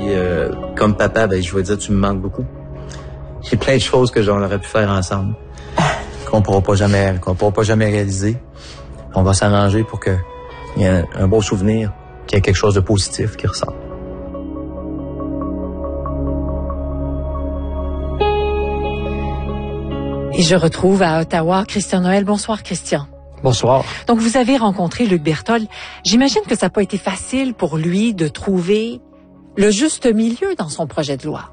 comme papa, je vais dire, tu me manques beaucoup. Il y a plein de choses que on aurait pu faire ensemble, qu'on pourra pas jamais réaliser. On va s'arranger pour qu'il y ait un beau souvenir, qu'il y ait quelque chose de positif qui ressort. Et je retrouve à Ottawa Christian Noël. Bonsoir, Christian. Bonsoir. Donc, vous avez rencontré Luc Berthold. J'imagine que ça n'a pas été facile pour lui de trouver le juste milieu dans son projet de loi.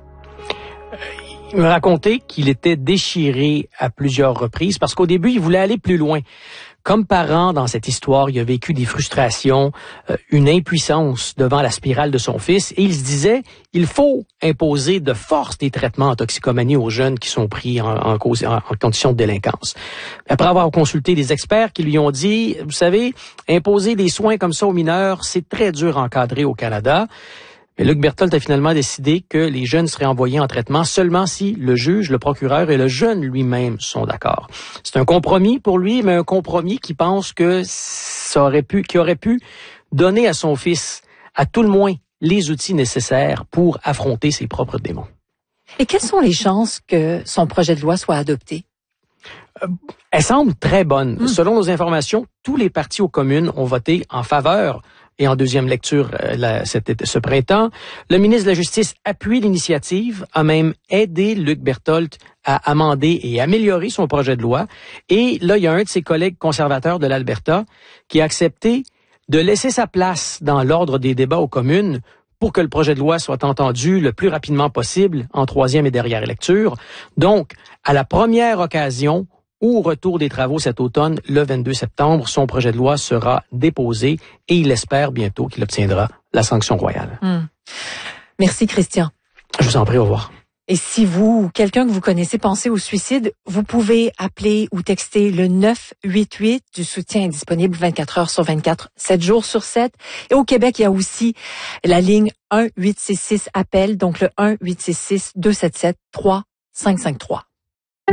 Il me racontait qu'il était déchiré à plusieurs reprises parce qu'au début, il voulait aller plus loin. Comme parent dans cette histoire, il a vécu des frustrations, une impuissance devant la spirale de son fils et il se disait, il faut imposer de force des traitements en toxicomanie aux jeunes qui sont pris en condition de délinquance. Après avoir consulté des experts qui lui ont dit, vous savez, imposer des soins comme ça aux mineurs, c'est très dur à encadrer au Canada. Mais Luc Berthold a finalement décidé que les jeunes seraient envoyés en traitement seulement si le juge, le procureur et le jeune lui-même sont d'accord. C'est un compromis pour lui, mais un compromis qui pense que qui aurait pu donner à son fils, à tout le moins, les outils nécessaires pour affronter ses propres démons. Et quelles sont les chances que son projet de loi soit adopté? Elle semble très bonne. Selon nos informations, tous les partis aux communes ont voté en faveur et en deuxième lecture ce printemps. Le ministre de la Justice appuie l'initiative, a même aidé Luc Berthold à amender et améliorer son projet de loi. Et là, il y a un de ses collègues conservateurs de l'Alberta qui a accepté de laisser sa place dans l'ordre des débats aux communes pour que le projet de loi soit entendu le plus rapidement possible en troisième et dernière lecture. Donc, à la première occasion, au retour des travaux cet automne, le 22 septembre, son projet de loi sera déposé et il espère bientôt qu'il obtiendra la sanction royale. Merci, Christian. Je vous en prie, au revoir. Et si vous ou quelqu'un que vous connaissez pensez au suicide, vous pouvez appeler ou texter le 988. Du soutien est disponible 24 heures sur 24, 7 jours sur 7. Et au Québec, il y a aussi la ligne 1-866-APPEL, donc le 1-866-277-3553.